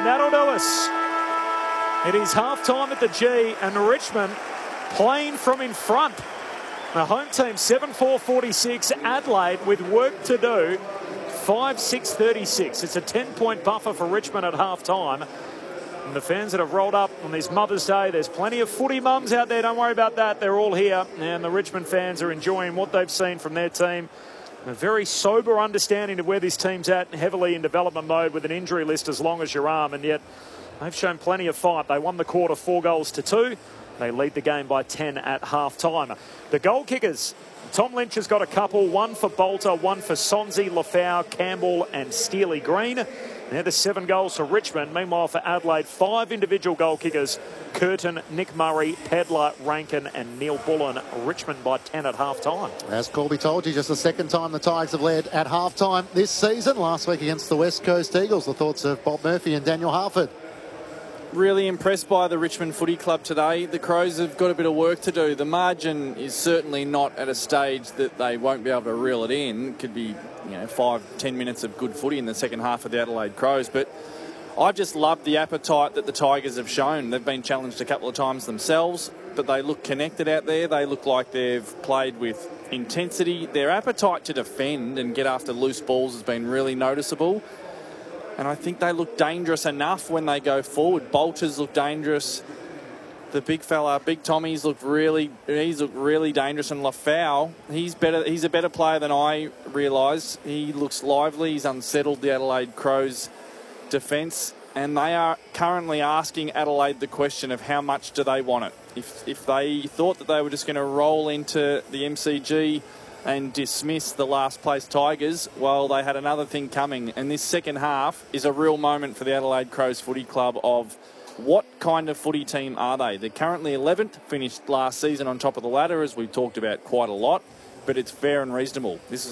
that'll do us. It is half-time at the G, and Richmond playing from in front. The home team 7-4-46, Adelaide with work to do, 5-6-36. It's a 10-point buffer for Richmond at half-time. And the fans that have rolled up on this Mother's Day, there's plenty of footy mums out there, don't worry about that. They're all here, and the Richmond fans are enjoying what they've seen from their team. A very sober understanding of where this team's at, heavily in development mode with an injury list as long as your arm, and yet they've shown plenty of fight. They won the quarter 4-2. They lead the game by 10 at half-time. The goal kickers, Tom Lynch has got a couple, one for Bolter, one for Sonsie, Lafau, Campbell and Steely Green. They're the 7 goals for Richmond. Meanwhile, for Adelaide, 5 individual goal kickers, Curtin, Nick Murray, Pedler, Rankin and Neil Bullen. Richmond by 10 at half-time. As Corby told you, just the second time the Tigers have led at half-time this season. Last week against the West Coast Eagles. The thoughts of Bob Murphy and Daniel Harford. Really impressed by the Richmond Footy Club today. The Crows have got a bit of work to do. The margin is certainly not at a stage that they won't be able to reel it in. It could be 5-10 minutes of good footy in the second half of the Adelaide Crows. But I've just loved the appetite that the Tigers have shown. They've been challenged a couple of times themselves, but they look connected out there. They look like they've played with intensity. Their appetite to defend and get after loose balls has been really noticeable. And I think they look dangerous enough when they go forward. Bolters look dangerous. The big fella, Big Tommy's looked really dangerous. And Lafau, he's a better player than I realised. He looks lively. He's unsettled the Adelaide Crows defence. And they are currently asking Adelaide the question of how much do they want it. If they thought that they were just going to roll into the MCG and dismiss the last place Tigers, well, they had another thing coming. And this second half is a real moment for the Adelaide Crows Footy Club of what kind of footy team are they? They're currently 11th, finished last season on top of the ladder, as we've talked about quite a lot, but it's fair and reasonable. This is